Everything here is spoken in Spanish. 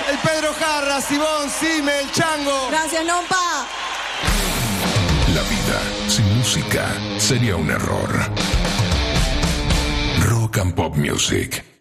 el Pedro Jarra, Simón, Sime, el Chango. Gracias, Nompa. La vida sin música sería un error. Rock and Pop Music.